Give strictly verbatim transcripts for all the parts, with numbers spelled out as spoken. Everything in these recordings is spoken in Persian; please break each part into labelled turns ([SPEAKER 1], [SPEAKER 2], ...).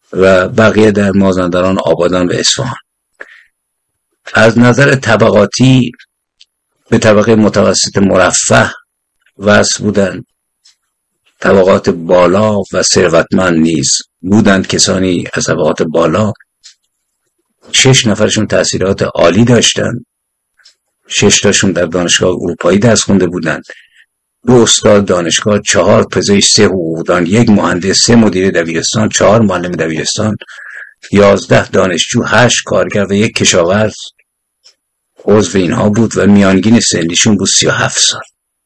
[SPEAKER 1] و بقیه در مازندران، آبادان و اصفهان. از نظر طبقاتی به طبقه متوسط مرفه وصل بودند. طبقات بالا و ثروتمند نیز بودند. کسانی از طبقات بالا، شش نفرشون تحصیلات عالی داشتند، شش تاشون در دانشگاه اروپایی درس خونده بودند، دو استاد دانشگاه، چهار پزشک، سه حقوقدان، یک مهندس، سه مدیر دبیرستان، چهار معلم دبیرستان، یازده دانشجو، هشت کارگر و یک کشاورز عضو اینها بود و میانگین سنیشون بود سی و هفت سال.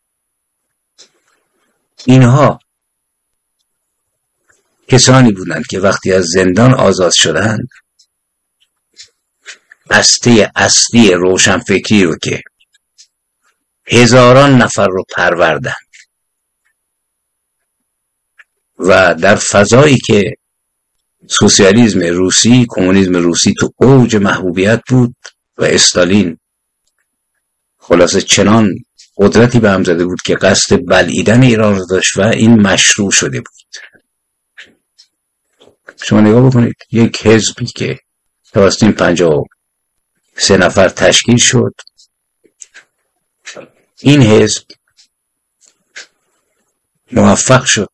[SPEAKER 1] اینها کسانی بودند که وقتی از زندان آزاد شدند هسته اصلی روشنفکری رو که هزاران نفر رو پروردند و در فضایی که سوسیالیسم روسی، کمونیسم روسی تو اوج محبوبیت بود و استالین خلاصه چنان قدرتی به هم زده بود که قصد بلعیدن ایران رو داشت و این مشروع شده بود. شما نگاه بکنید، یک حزبی که توسط این پنجاه و سه نفر تشکیل شد، این حزب موفق شد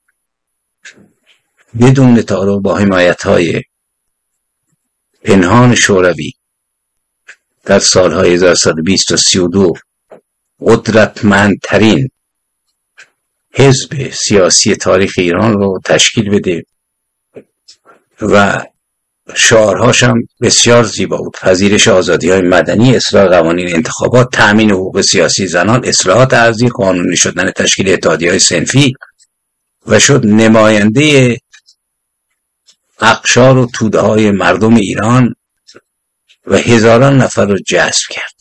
[SPEAKER 1] بدون تعارف با حمایت‌های پنهان شوروی در سالهای هزار و سیصد و بیست تا سی و دو قدرتمندترین حزب سیاسی تاریخ ایران رو تشکیل بده و شعارهاش هم بسیار زیبا بود: پذیرش آزادی‌های مدنی، اصلاح قوانین انتخابات، تأمین حقوق سیاسی زنان، اصلاحات ارضی، قانونی شدن تشکیل اتحادیه‌های صنفی و شد نماینده اقشار و توده‌های مردم ایران و هزاران نفر رو جذب کرد.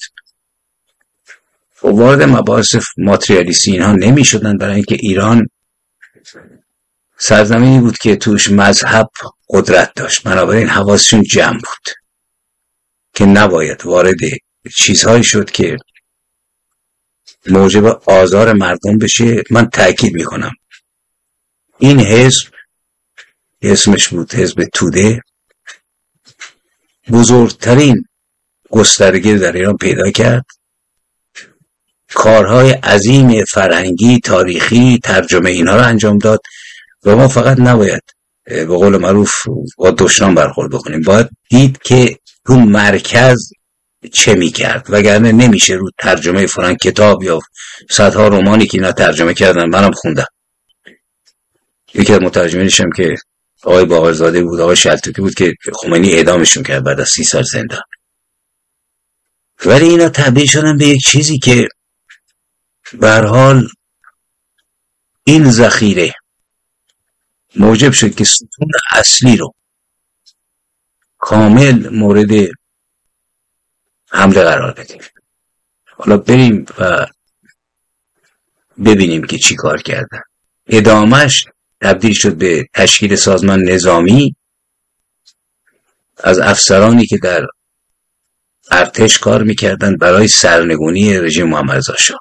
[SPEAKER 1] و وارد مباحث ماتریالیستی اینها نمی شدن، برای اینکه ایران سرزمینی بود که توش مذهب قدرت داشت، بنابراین حواسشون جمع بود که نباید وارد چیزهایی شد که موجب آزار مردم بشه. من تأکید میکنم این حزب، اسمش بود حزب توده، بزرگترین گسترگی در ایران پیدا کرد، کارهای عظیم فرهنگی، تاریخی، ترجمه اینها رو انجام داد و ما فقط نباید به قول معروف با دشنام برخورد بکنیم، باید دید که تو مرکز چه میکرد، وگرنه نمیشه رو ترجمه فلان کتاب یا صدها رمانی که اینا ترجمه کردن، منم خوندم. یکی از مترجمینش هم که آقای باقرزاده بود، آقای شلتوکی بود که خمینی اعدامشون کرد بعد از سی سال زندان. ولی اینا تبدیل شدن به یک چیزی که به هر حال این ذخیره موجب شد که ستون اصلی رو کامل مورد حمله قرار بدیم. حالا بریم و ببینیم که چی کار کردن. ادامهش تبدیل شد به تشکیل سازمان نظامی از افسرانی که در ارتش کار میکردن برای سرنگونی رژیم محمد رضا شاه.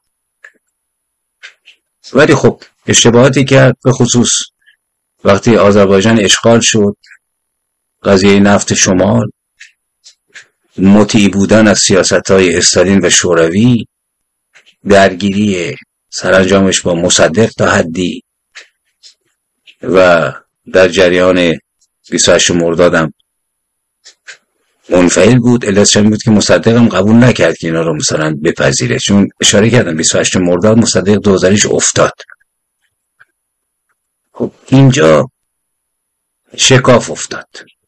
[SPEAKER 1] ولی خب اشتباهاتی کرد، به خصوص وقتی آذربایجان اشغال شد، قضیه نفت شمال، مطیع بودن از سیاست‌های استالین و شوروی، درگیری سرانجامش با مصدق تا حدی و در جریان بیست و هشت مردادم منفعل بود. علتش این بود که مصدق هم قبول نکرد که اینا رو مثلا بپذیره، چون اشاره کردم بیست و هشت مرداد مصدق دوزاریش افتاد. خب اینجا شکاف افتاد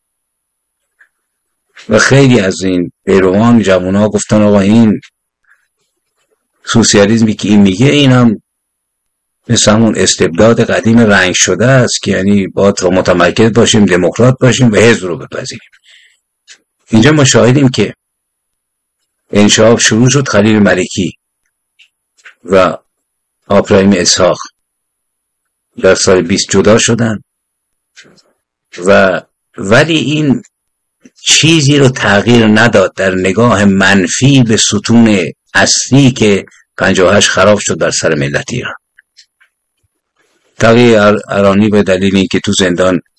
[SPEAKER 1] و خیلی از این پیروان جوونا گفتن آقا این سوسیالیسمی که این میگه این هم مثل همون استبداد قدیم رنگ شده است که یعنی باید رو متمرکز باشیم، دموکرات باشیم و حزب رو بپذیریم. اینجا ما شاهدیم که انشعاب شروع شد. خلیل ملکی و ابراهیم اسحاق در سال بیست جدا شدن و ولی این چیزی رو تغییر نداد در نگاه منفی به ستون اصلی که پنجاه و هشت خراب شد در سر ملت ایران. تقی ارانی به دلیل اینکه تو زندان